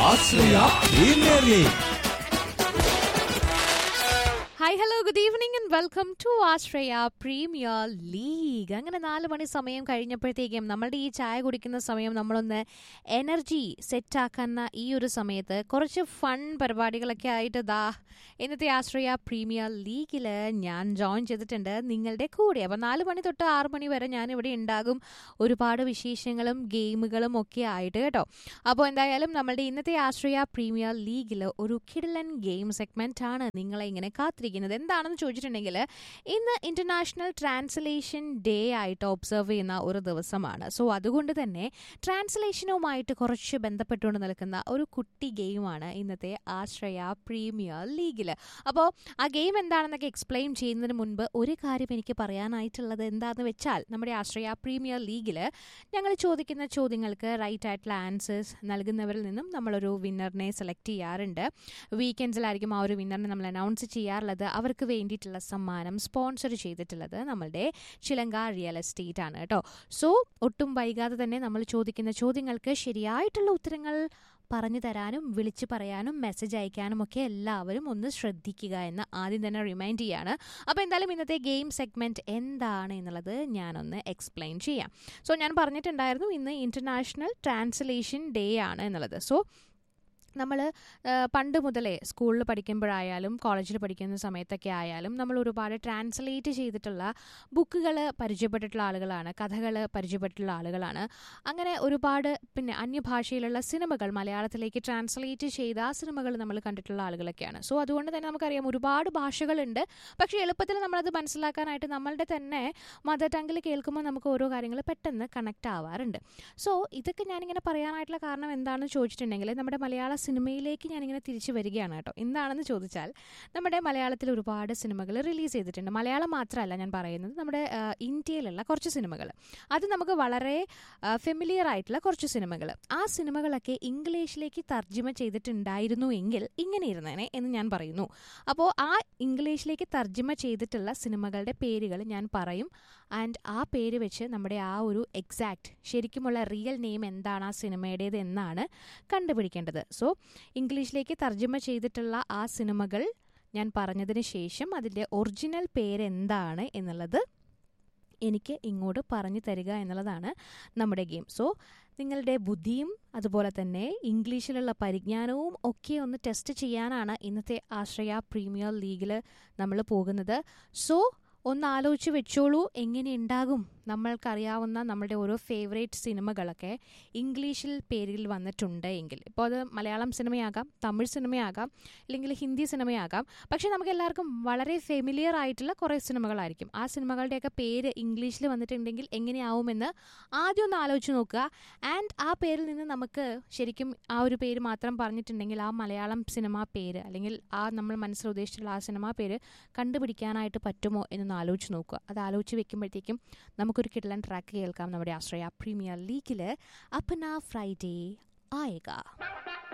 Ashraya premier league. Hi hello good evening and welcome to Ashraya premier league. അങ്ങനെ 4 മണി സമയം കഴിഞ്ഞപ്പോഴത്തേക്കും നമ്മളുടെ ഈ ചായ കുടിക്കുന്ന സമയം നമ്മളൊന്ന് എനർജി സെറ്റാക്കുന്ന ഈ ഒരു സമയത്ത് കുറച്ച് ഫൺ പരിപാടികളൊക്കെ ആയിട്ട് ഇന്നത്തെ ആശ്രയ പ്രീമിയർ ലീഗിൽ ഞാൻ ജോയിൻ ചെയ്തിട്ടുണ്ട് നിങ്ങളുടെ കൂടെ. അപ്പോൾ 4 മണി തൊട്ട് 6 മണി വരെ ഞാനിവിടെ ഉണ്ടാകും, ഒരുപാട് വിശേഷങ്ങളും ഗെയിമുകളും ഒക്കെ ആയിട്ട് കേട്ടോ. അപ്പോൾ എന്തായാലും നമ്മളുടെ ഇന്നത്തെ ആശ്രയ പ്രീമിയർ ലീഗിൽ ഒരു കിടിലൻ ഗെയിം സെഗ്മെന്റ് ആണ് നിങ്ങളെ ഇങ്ങനെ കാത്തിരിക്കുന്നത്. എന്താണെന്ന് ചോദിച്ചിട്ടുണ്ടെങ്കിൽ ഇന്ന് ഇന്റർനാഷണൽ ട്രാൻസ്ലേഷൻ ഡേ ആയിട്ട് ഒബ്സർവ് ചെയ്യുന്ന ഒരു ദിവസമാണ്. സോ അതുകൊണ്ട് തന്നെ ട്രാൻസ്ലേഷനുമായിട്ട് കുറച്ച് ബന്ധപ്പെട്ടുകൊണ്ട് നിൽക്കുന്ന ഒരു കുട്ടി ഗെയിമാണ് ഇന്നത്തെ ആശ്രയ പ്രീമിയർ ലീഗിൽ. അപ്പോൾ ആ ഗെയിം എന്താണെന്നൊക്കെ എക്സ്പ്ലെയിൻ ചെയ്യുന്നതിന് മുൻപ് ഒരു കാര്യം എനിക്ക് പറയാനായിട്ടുള്ളത് എന്താണെന്ന് വെച്ചാൽ, നമ്മുടെ ആശ്രയ പ്രീമിയർ ലീഗിൽ ഞങ്ങൾ ചോദിക്കുന്ന ചോദ്യങ്ങൾക്ക് റൈറ്റ് ആയിട്ടുള്ള ആൻസേഴ്സ് നൽകുന്നവരിൽ നിന്നും നമ്മളൊരു വിന്നറിനെ സെലക്ട് ചെയ്യാറുണ്ട്. വീക്കെൻഡ്സിലായിരിക്കും ആ ഒരു വിന്നറിനെ നമ്മൾ അനൗൺസ് ചെയ്യാറുള്ളത്. അവർക്ക് വേണ്ടിയിട്ടുള്ള സമ്മാനം സ്പോൺസർ ചെയ്തിട്ടുള്ളത് നമ്മളുടെ ചിലങ്ക റിയൽ എസ്റ്റേറ്റ് ആണ് കേട്ടോ. സോ ഒട്ടും വൈകാതെ തന്നെ നമ്മൾ ചോദിക്കുന്ന ചോദ്യങ്ങൾക്ക് ശരിയായിട്ടുള്ള ഉത്തരങ്ങൾ പറഞ്ഞു തരാനും വിളിച്ചു പറയാനും മെസ്സേജ് അയക്കാനും ഒക്കെ എല്ലാവരും ഒന്ന് ശ്രദ്ധിക്കുക എന്ന് ആദ്യം തന്നെ റിമൈൻഡ് ചെയ്യാണ്. അപ്പോൾ എന്തായാലും ഇന്നത്തെ ഗെയിം സെഗ്മെന്റ് എന്താണ് എന്നുള്ളത് ഞാനൊന്ന് എക്സ്പ്ലെയിൻ ചെയ്യാം. സോ ഞാൻ പറഞ്ഞിട്ടുണ്ടായിരുന്നു ഇന്ന് ഇന്റർനാഷണൽ ട്രാൻസ്ലേഷൻ ഡേ ആണ് എന്നുള്ളത്. സോ നമ്മൾ പണ്ട് മുതലേ സ്കൂളിൽ പഠിക്കുമ്പോഴായാലും കോളേജിൽ പഠിക്കുന്ന സമയത്തൊക്കെ ആയാലും നമ്മൾ ഒരുപാട് ട്രാൻസ്ലേറ്റ് ചെയ്തിട്ടുള്ള ബുക്കുകൾ പരിചയപ്പെട്ടിട്ടുള്ള ആളുകളാണ്, കഥകൾ പരിചയപ്പെട്ടിട്ടുള്ള ആളുകളാണ്. അങ്ങനെ ഒരുപാട് പിന്നെ അന്യഭാഷയിലുള്ള സിനിമകൾ മലയാളത്തിലേക്ക് ട്രാൻസ്ലേറ്റ് ചെയ്ത ആ സിനിമകൾ നമ്മൾ കണ്ടിട്ടുള്ള ആളുകളൊക്കെയാണ്. സോ അതുകൊണ്ട് തന്നെ നമുക്കറിയാം ഒരുപാട് ഭാഷകളുണ്ട്. പക്ഷേ എളുപ്പത്തിൽ നമ്മളത് മനസ്സിലാക്കാനായിട്ട് നമ്മളുടെ തന്നെ മദർ ടങ്ങിൽ കേൾക്കുമ്പോൾ നമുക്ക് ഓരോ കാര്യങ്ങൾ പെട്ടെന്ന് കണക്റ്റ് ആവാറുണ്ട്. സോ ഇതൊക്കെ ഞാനിങ്ങനെ പറയാനായിട്ടുള്ള കാരണം എന്താണെന്ന് ചോദിച്ചിട്ടുണ്ടെങ്കിൽ, നമ്മുടെ മലയാള സിനിമയിലേക്ക് ഞാനിങ്ങനെ തിരിച്ചു വരികയാണ് കേട്ടോ. എന്താണെന്ന് ചോദിച്ചാൽ, നമ്മുടെ മലയാളത്തിൽ ഒരുപാട് സിനിമകൾ റിലീസ് ചെയ്തിട്ടുണ്ട്. മലയാളം മാത്രമല്ല ഞാൻ പറയുന്നത്, നമ്മുടെ ഇന്ത്യയിലുള്ള കുറച്ച് സിനിമകൾ, അത് നമുക്ക് വളരെ ഫെമിലിയർ ആയിട്ടുള്ള കുറച്ച് സിനിമകൾ. ആ സിനിമകളൊക്കെ ഇംഗ്ലീഷിലേക്ക് തർജ്ജിമ ചെയ്തിട്ടുണ്ടായിരുന്നു എങ്കിൽ ഇങ്ങനെ ഇരുന്നേനെ എന്ന് ഞാൻ പറയുന്നു. അപ്പോൾ ആ ഇംഗ്ലീഷിലേക്ക് തർജ്ജിമ ചെയ്തിട്ടുള്ള സിനിമകളുടെ പേരുകൾ ഞാൻ പറയും. ആൻഡ് ആ പേര് വെച്ച് നമ്മുടെ ആ ഒരു എക്സാക്റ്റ് ശരിക്കുമുള്ള റിയൽ നെയിം എന്താണ് ആ സിനിമയുടേത് എന്നാണ് കണ്ടുപിടിക്കേണ്ടത്. സോ ഇംഗ്ലീഷിലേക്ക് തർജ്ജിമ ചെയ്തിട്ടുള്ള ആ സിനിമകൾ ഞാൻ പറഞ്ഞതിന് ശേഷം അതിൻ്റെ ഒറിജിനൽ പേര് എന്താണ് എന്നുള്ളത് എനിക്ക് ഇങ്ങോട്ട് പറഞ്ഞു തരിക എന്നുള്ളതാണ് നമ്മുടെ ഗെയിം. സോ നിങ്ങളുടെ ബുദ്ധിയും അതുപോലെ തന്നെ ഇംഗ്ലീഷിലുള്ള പരിജ്ഞാനവും ഒക്കെ ഒന്ന് ടെസ്റ്റ് ചെയ്യാനാണ് ഇന്നത്തെ ആശ്രയ പ്രീമിയർ ലീഗിൽ നമ്മൾ പോകുന്നത്. സോ ഒന്ന് ആലോചിച്ച് വെച്ചോളൂ, എങ്ങനെ ഉണ്ടാകും നമ്മൾക്കറിയാവുന്ന നമ്മളുടെ ഓരോ ഫേവറേറ്റ് സിനിമകളൊക്കെ ഇംഗ്ലീഷിൽ പേരിൽ വന്നിട്ടുണ്ട് എങ്കിൽ. ഇപ്പോൾ അത് മലയാളം സിനിമയാകാം, തമിഴ് സിനിമയാകാം, അല്ലെങ്കിൽ ഹിന്ദി സിനിമയാകാം. പക്ഷേ നമുക്ക് എല്ലാവർക്കും വളരെ ഫെമിലിയർ ആയിട്ടുള്ള കുറേ സിനിമകളായിരിക്കും. ആ സിനിമകളുടെയൊക്കെ പേര് ഇംഗ്ലീഷിൽ വന്നിട്ടുണ്ടെങ്കിൽ എങ്ങനെയാവുമെന്ന് ആദ്യം ഒന്ന് ആലോചിച്ച് നോക്കുക. ആൻഡ് ആ പേരിൽ നിന്ന് നമുക്ക് ശരിക്കും ആ ഒരു പേര് മാത്രം പറഞ്ഞിട്ടുണ്ടെങ്കിൽ ആ മലയാളം സിനിമ പേര് അല്ലെങ്കിൽ ആ നമ്മൾ മനസ്സിൽ ഉദ്ദേശിച്ചിട്ടുള്ള ആ സിനിമ പേര് കണ്ടുപിടിക്കാനായിട്ട് പറ്റുമോ എന്നൊന്ന് ആലോചിച്ച് നോക്കുക. അത് ആലോചിച്ച് വെക്കുമ്പോഴത്തേക്കും നമുക്കൊരു കിടലൻ ട്രാക്ക് കേൾക്കാം നമ്മുടെ ആശ്രയ പ്രീമിയർ ലീഗിൽ. അപ്ന ഫ്രൈഡേ ആയേഗാ.